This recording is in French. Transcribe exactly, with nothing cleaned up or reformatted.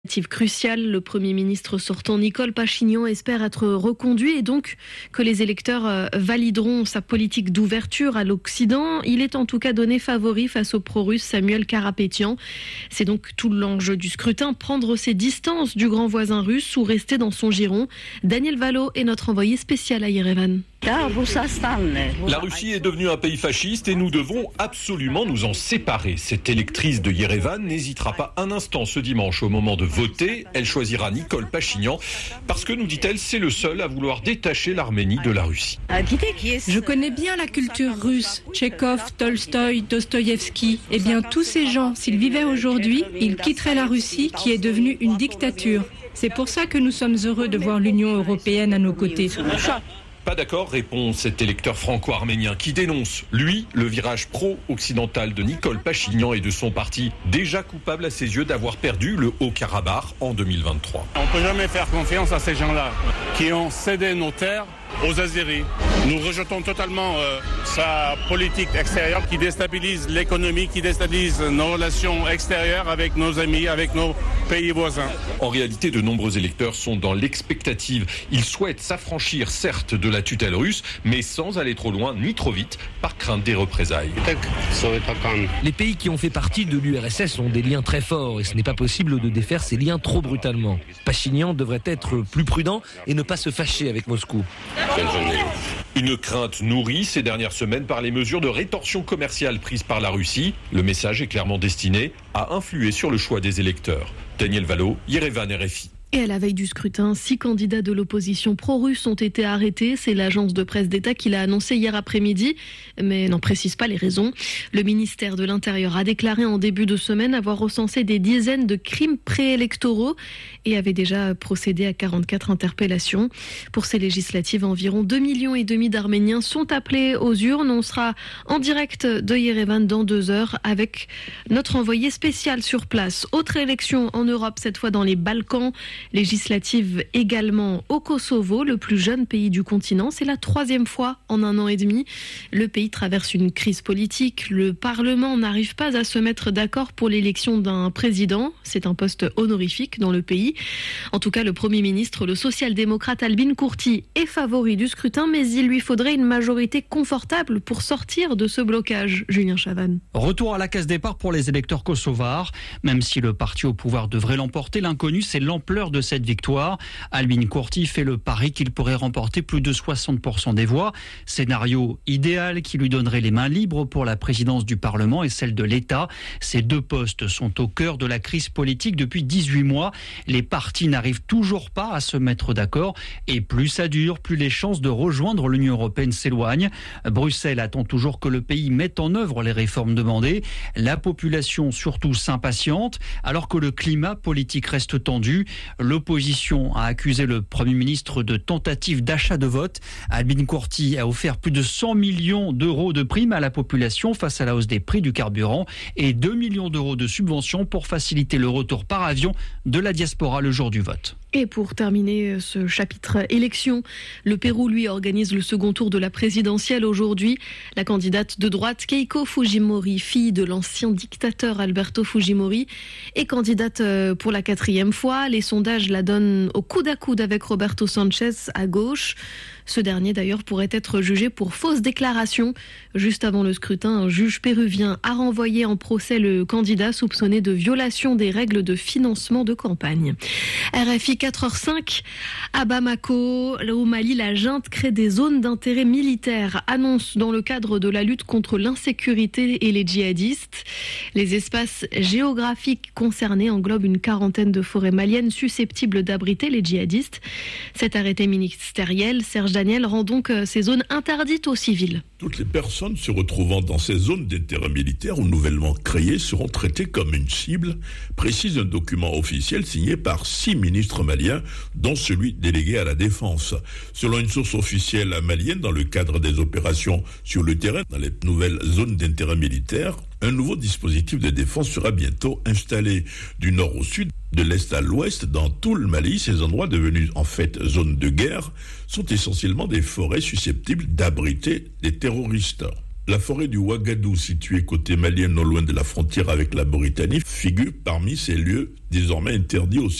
Crucial, le Premier ministre sortant Nicole Pachinian espère être reconduit et donc que les électeurs valideront sa politique d'ouverture à l'Occident. Il est en tout cas donné favori face au pro-russe Samuel Karapétian. C'est donc tout l'enjeu du scrutin, prendre ses distances du grand voisin russe ou rester dans son giron. Daniel Valo est notre envoyé spécial à Yerevan. La Russie est devenue un pays fasciste et nous devons absolument nous en séparer. Cette électrice de Yerevan n'hésitera pas un instant ce dimanche au moment de voter. Elle choisira Nicole Pachinian parce que, nous dit-elle, c'est le seul à vouloir détacher l'Arménie de la Russie. Je connais bien la culture russe, Tchekhov, Tolstoï, Dostoïevski. Eh bien, tous ces gens, s'ils vivaient aujourd'hui, ils quitteraient la Russie qui est devenue une dictature. C'est pour ça que nous sommes heureux de voir l'Union européenne à nos côtés. Pas d'accord, répond cet électeur franco-arménien qui dénonce, lui, le virage pro-occidental de Nicole Pachinian et de son parti, déjà coupable à ses yeux d'avoir perdu le Haut-Karabakh en deux mille vingt-trois. On ne peut jamais faire confiance à ces gens-là qui ont cédé nos terres aux Azéris. Nous rejetons totalement euh, sa politique extérieure qui déstabilise l'économie, qui déstabilise nos relations extérieures avec nos amis, avec nos pays voisins. En réalité, de nombreux électeurs sont dans l'expectative. Ils souhaitent s'affranchir, certes, de la tutelle russe, mais sans aller trop loin ni trop vite, par crainte des représailles. Les pays qui ont fait partie de l'U R S S ont des liens très forts et ce n'est pas possible de défaire ces liens trop brutalement. Pachinian devrait être plus prudent et ne pas se fâcher avec Moscou. Une crainte nourrie ces dernières semaines par les mesures de rétorsion commerciale prises par la Russie. Le message est clairement destiné à influer sur le choix des électeurs. Daniel Valo, Yerevan, R F I. Et à la veille du scrutin, six candidats de l'opposition pro-russe ont été arrêtés. C'est l'agence de presse d'État qui l'a annoncé hier après-midi, mais n'en précise pas les raisons. Le ministère de l'Intérieur a déclaré en début de semaine avoir recensé des dizaines de crimes préélectoraux et avait déjà procédé à quarante-quatre interpellations. Pour ces législatives, environ deux millions et demi d'Arméniens sont appelés aux urnes. On sera en direct de Yerevan dans deux heures avec notre envoyé spécial sur place. Autre élection en Europe, cette fois dans les Balkans. Législative également au Kosovo, le plus jeune pays du continent. C'est la troisième fois en un an et demi. Le pays traverse une crise politique. Le Parlement n'arrive pas à se mettre d'accord pour l'élection d'un président. C'est un poste honorifique dans le pays. En tout cas, le Premier ministre, le social-démocrate Albin Kurti, est favori du scrutin, mais il lui faudrait une majorité confortable pour sortir de ce blocage. Julien Chavannes. Retour à la case départ pour les électeurs kosovars. Même si le parti au pouvoir devrait l'emporter, l'inconnu, c'est l'ampleur de cette victoire. Albin Kurti fait le pari qu'il pourrait remporter plus de soixante pour cent des voix. Scénario idéal qui lui donnerait les mains libres pour la présidence du Parlement et celle de l'État. Ces deux postes sont au cœur de la crise politique depuis dix-huit mois. Les partis n'arrivent toujours pas à se mettre d'accord et plus ça dure, plus les chances de rejoindre l'Union européenne s'éloignent. Bruxelles attend toujours que le pays mette en œuvre les réformes demandées. La population surtout s'impatiente alors que le climat politique reste tendu. L'opposition a accusé le Premier ministre de tentative d'achat de vote. Albin Kurti a offert plus de cent millions d'euros de primes à la population face à la hausse des prix du carburant et deux millions d'euros de subventions pour faciliter le retour par avion de la diaspora le jour du vote. Et pour terminer ce chapitre élection, le Pérou, lui, organise le second tour de la présidentielle aujourd'hui. La candidate de droite Keiko Fujimori, fille de l'ancien dictateur Alberto Fujimori, est candidate pour la quatrième fois. Les sondages la donnent au coude à coude avec Roberto Sanchez à gauche. Ce dernier, d'ailleurs, pourrait être jugé pour fausse déclaration. Juste avant le scrutin, un juge péruvien a renvoyé en procès le candidat soupçonné de violation des règles de financement de campagne. R F I quatre heures cinq, à Bamako, au Mali, la junte crée des zones d'intérêt militaire, annonce dans le cadre de la lutte contre l'insécurité et les djihadistes. Les espaces géographiques concernés englobent une quarantaine de forêts maliennes susceptibles d'abriter les djihadistes. Cet arrêté ministériel, Serge Daniel, rend donc ces zones interdites aux civils. Toutes les personnes se retrouvant dans ces zones d'intérêt militaire ou nouvellement créées seront traitées comme une cible, précise un document officiel signé par six ministres maliens, dont celui délégué à la défense. Selon une source officielle malienne, dans le cadre des opérations sur le terrain, dans les nouvelles zones d'intérêt militaire, un nouveau dispositif de défense sera bientôt installé du nord au sud, de l'est à l'ouest, dans tout le Mali. Ces endroits devenus en fait zones de guerre sont essentiellement des forêts susceptibles d'abriter des terroristes. La forêt du Ouagadou, située côté malien non loin de la frontière avec la Mauritanie, figure parmi ces lieux désormais interdits aux